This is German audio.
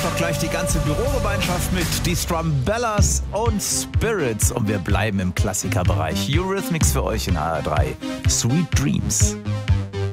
auch gleich die ganze Bürogemeinschaft mit. Die Strumbellas und Spirits. Und wir bleiben im Klassikerbereich. Eurythmics für euch in HR3. Sweet Dreams.